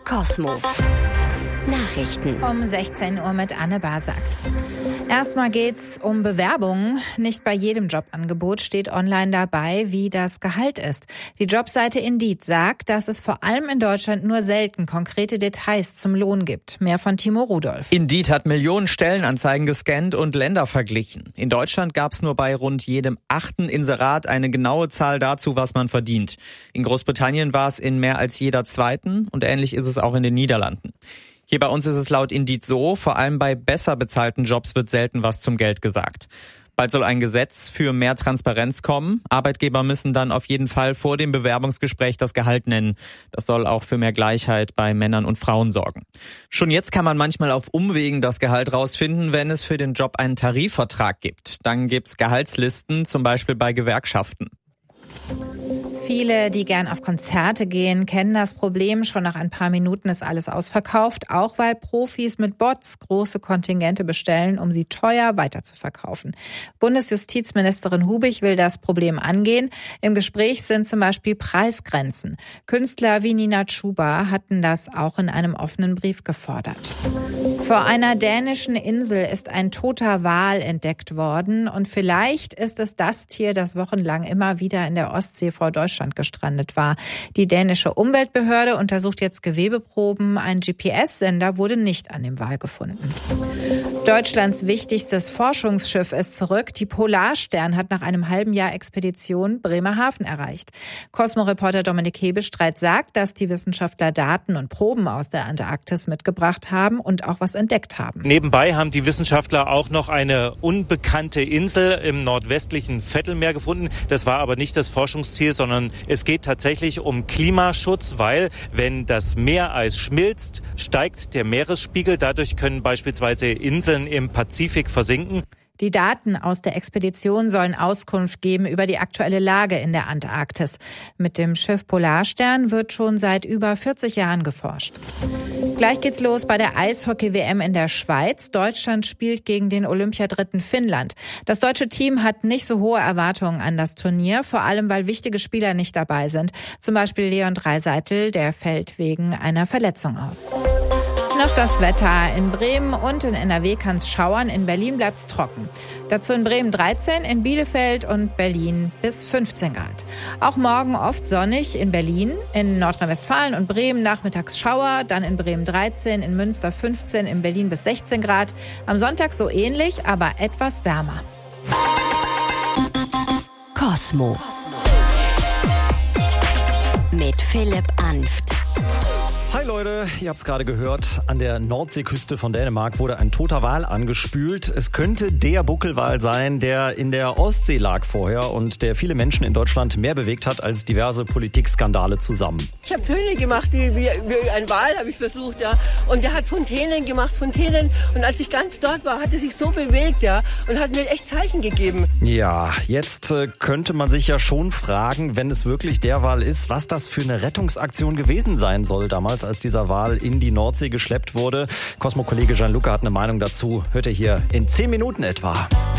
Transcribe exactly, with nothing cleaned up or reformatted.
Cosmo Nachrichten um sechzehn Uhr mit Anne Basak. Erstmal geht's um Bewerbungen. Nicht bei jedem Jobangebot steht online dabei, wie das Gehalt ist. Die Jobseite Indeed sagt, dass es vor allem in Deutschland nur selten konkrete Details zum Lohn gibt. Mehr von Timo Rudolph. Indeed hat Millionen Stellenanzeigen gescannt und Länder verglichen. In Deutschland gab es nur bei rund jedem achten Inserat eine genaue Zahl dazu, was man verdient. In Großbritannien war es in mehr als jeder zweiten und ähnlich ist es auch in den Niederlanden. Hier bei uns ist es laut Indeed so, vor allem bei besser bezahlten Jobs wird selten was zum Geld gesagt. Bald soll ein Gesetz für mehr Transparenz kommen. Arbeitgeber müssen dann auf jeden Fall vor dem Bewerbungsgespräch das Gehalt nennen. Das soll auch für mehr Gleichheit bei Männern und Frauen sorgen. Schon jetzt kann man manchmal auf Umwegen das Gehalt rausfinden, wenn es für den Job einen Tarifvertrag gibt. Dann gibt's Gehaltslisten, zum Beispiel bei Gewerkschaften. Viele, die gern auf Konzerte gehen, kennen das Problem. Schon nach ein paar Minuten ist alles ausverkauft, auch weil Profis mit Bots große Kontingente bestellen, um sie teuer weiterzuverkaufen. Bundesjustizministerin Hubig will das Problem angehen. Im Gespräch sind zum Beispiel Preisgrenzen. Künstler wie Nina Chuba hatten das auch in einem offenen Brief gefordert. Vor einer dänischen Insel ist ein toter Wal entdeckt worden und vielleicht ist es das Tier, das wochenlang immer wieder in der Ostsee vor Deutschland gestrandet war. Die dänische Umweltbehörde untersucht jetzt Gewebeproben. Ein G P S-Sender wurde nicht an dem Wal gefunden. Deutschlands wichtigstes Forschungsschiff ist zurück. Die Polarstern hat nach einem halben Jahr Expedition Bremerhaven erreicht. Cosmo-Reporter Dominik Hebestreit sagt, dass die Wissenschaftler Daten und Proben aus der Antarktis mitgebracht haben und auch was entdeckt haben. Nebenbei haben die Wissenschaftler auch noch eine unbekannte Insel im nordwestlichen Vettelmeer gefunden. Das war aber nicht das Forschungsziel, sondern es geht tatsächlich um Klimaschutz, weil wenn das Meereis schmilzt, steigt der Meeresspiegel. Dadurch können beispielsweise Inseln im Pazifik versinken. Die Daten aus der Expedition sollen Auskunft geben über die aktuelle Lage in der Antarktis. Mit dem Schiff Polarstern wird schon seit über vierzig Jahren geforscht. Gleich geht's los bei der Eishockey-W M in der Schweiz. Deutschland spielt gegen den Olympiadritten Finnland. Das deutsche Team hat nicht so hohe Erwartungen an das Turnier, vor allem weil wichtige Spieler nicht dabei sind. Zum Beispiel Leon Draisaitl, der fällt wegen einer Verletzung aus. Noch das Wetter. In Bremen und in N R W kann es schauern. In Berlin bleibt es trocken. Dazu in Bremen dreizehn, in Bielefeld und Berlin bis fünfzehn Grad. Auch morgen oft sonnig in Berlin, in Nordrhein-Westfalen und Bremen nachmittags Schauer, dann in Bremen dreizehn, in Münster fünfzehn, in Berlin bis sechzehn Grad. Am Sonntag so ähnlich, aber etwas wärmer. Cosmo mit Philipp Anft. Hi Leute, ihr habt's gerade gehört, an der Nordseeküste von Dänemark wurde ein toter Wal angespült. Es könnte der Buckelwal sein, der in der Ostsee lag vorher und der viele Menschen in Deutschland mehr bewegt hat als diverse Politikskandale zusammen. Ich habe Töne gemacht, wie, wie, wie ein Wal habe ich versucht, ja. Und der hat Fontänen gemacht, Fontänen. Und als ich ganz dort war, hat er sich so bewegt, ja, und hat mir echt Zeichen gegeben. Ja, jetzt äh, könnte man sich ja schon fragen, wenn es wirklich der Wal ist, was das für eine Rettungsaktion gewesen sein soll damals, als dieser Wal in die Nordsee geschleppt wurde. Cosmo-Kollege Gianluca hat eine Meinung dazu. Hört ihr hier in zehn Minuten etwa.